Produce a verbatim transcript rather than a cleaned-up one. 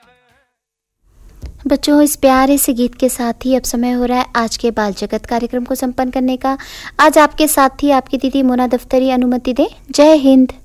बच्चों, इस प्यारे से गीत के साथ ही अब समय हो रहा है आज के बाल जगत कार्यक्रम को संपन्न करने का। आज आपके साथ ही आपकी दीदी मोना दफ्तरी अनुमति दे। जय हिंद।